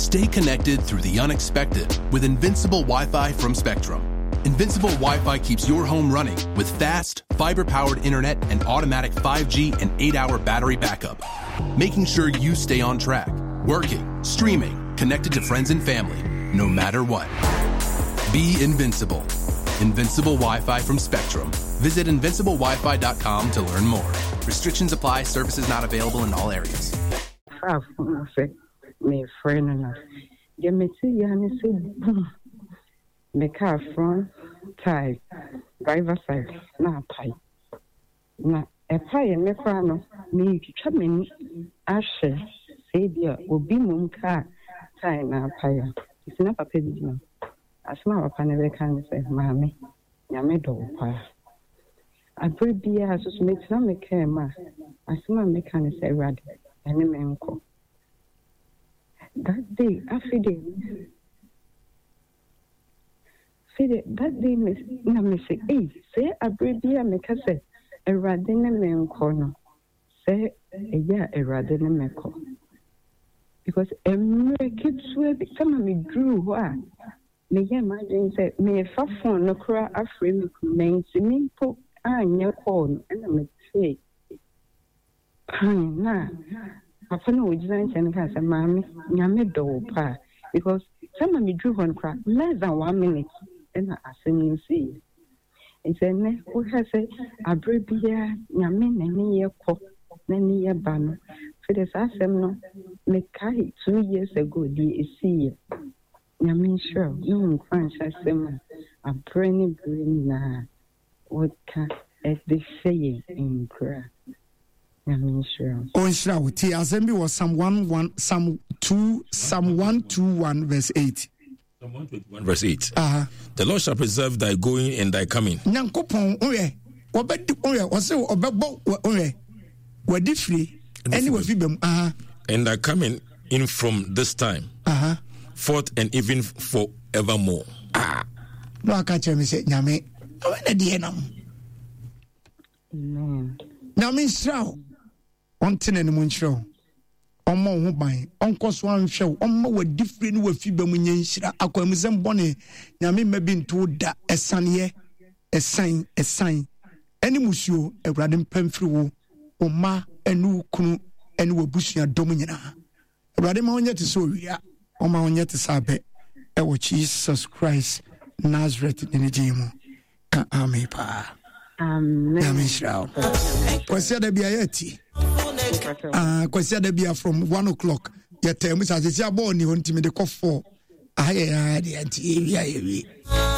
Stay connected through the unexpected with Invincible Wi-Fi from Spectrum. Invincible Wi-Fi keeps your home running with fast, fiber-powered internet and automatic 5G and 8-hour battery backup, making sure you stay on track, working, streaming, connected to friends and family, no matter what. Be invincible. Invincible Wi-Fi from Spectrum. Visit invinciblewifi.com to learn more. Restrictions apply. Services not available in all areas. My friend, you may see you the car front tire, driver side, na pie. Na a pie and me frano, me chamin, ashe, say dear, will be moon car, tie na pie. It's not a pedino. As my panel can say, Mammy, Yamedo, pa. I breed beer as was made some care, ma. As my mechanic say, rad, and a man call. That day, after day. That day, Miss Namisi, say a breed beer make us say a radin man corner. Say a year a radin meko. Because a kids will become me drew one. Me imagine say me fa phone no cry afre me main swimming pool anya corn and me say na papa no ujina nchen ka say mami nyame do pa because some me drew one cry less than 1 minute and asem you see and say ne we have say abre bia nyame na ni ye ko na ni ye ba no for the asem no me kai 2 years ago di see Yamin sure, no French I say, a brainy green na what can as they say in prayer. Yamin sure. On Shrouti, Assembly was Psalm 121, verse 8. Psalm 121, verse 8. The Lord shall preserve thy going and thy coming. Nankopon, and thy coming in from this time. Forth and even forevermore. No, I can't me say, Yame. I went at the end. Now, Miss Shaw, on 10 and moon show. On more by Uncle Swan show, on more different with Fibamian, Aquamizam Bonnie. Yame may be told that a son ye, a sign. Any monsieur, a radin penfru, or ma, and no kunu, and we bushia domina. Radimonia to so we are. Oma onye te sabe ewo Jesus Christ Nazareth in jimu ka amepa amen amishao kwasi da bia yeti kwasi da bia from 1 o'clock ya temu sa se sia bo ni hontimi de kɔ 4 aye de anti ewi